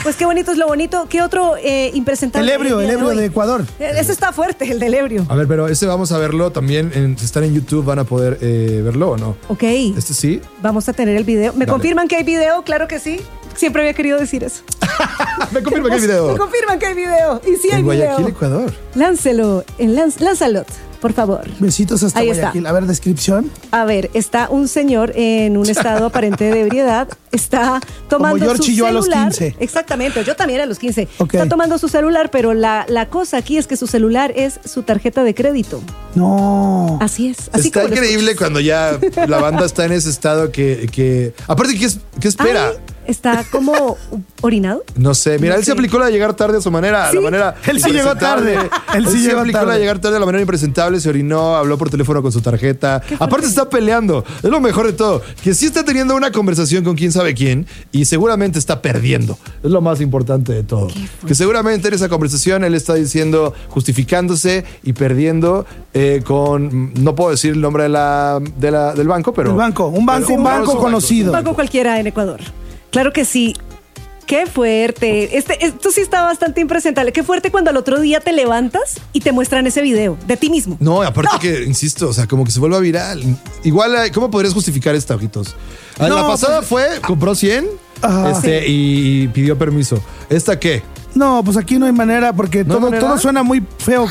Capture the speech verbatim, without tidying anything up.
Pues qué bonito es lo bonito. ¿Qué otro eh, impresentable? El ebrio, el ebrio de, de Ecuador. Ese está fuerte, el del ebrio. A ver, pero ese vamos a verlo también. En, si están en YouTube, van a poder eh, verlo o no. Ok. Este sí. Vamos a tener el video. ¿Me Dale. confirman que hay video? Claro que sí. Siempre había querido decir eso. Me confirman que hay video. Me confirman que hay video. Y sí hay En video. Guayaquil, Ecuador. Láncelo. En Lanz, lánzalo, por favor. Besitos hasta Ahí Guayaquil. está. A ver, descripción. A ver, está un señor en un estado aparente de ebriedad. Está tomando Como George su y yo a los celular. quince. Exactamente, yo también a los quince. Ok. Está tomando su celular, pero la, la cosa aquí es que su celular es su tarjeta de crédito. No. Así es. Así Está como lo increíble escuchas. cuando ya la banda está en ese estado que... que aparte, ¿qué, es, qué espera? Ay, está como orinado. No sé, mira, No él se sé. aplicó la de llegar tarde a su manera, a Sí. la manera Él sí llegó impresentable. tarde. Él, Él sí sí llegó aplicó la tarde. de llegar tarde a la manera impresentable, se orinó, habló por teléfono con su tarjeta. fuerte. Aparte está peleando, es lo mejor de todo, que sí está teniendo una conversación con quién sabe quién y seguramente está perdiendo. Es lo más importante de todo. Que seguramente en esa conversación él está diciendo, justificándose y perdiendo eh, con, no puedo decir el nombre de la, de la- del banco, pero... El banco, un banco, pero- un no, banco es un conocido. Un banco cualquiera en Ecuador. Claro que sí. Qué fuerte. Este, esto sí está bastante impresentable. Qué fuerte cuando al otro día te levantas y te muestran ese video de ti mismo. No, aparte que, insisto, o sea, como que se vuelva viral. Igual, eh, ¿cómo podrías justificar esta, ojitos? Ah, No, la pasada pues- fue, compró cien Ajá. este, y pidió permiso. ¿Esta qué? No, pues aquí no hay manera porque ¿No hay todo, manera? todo suena muy feo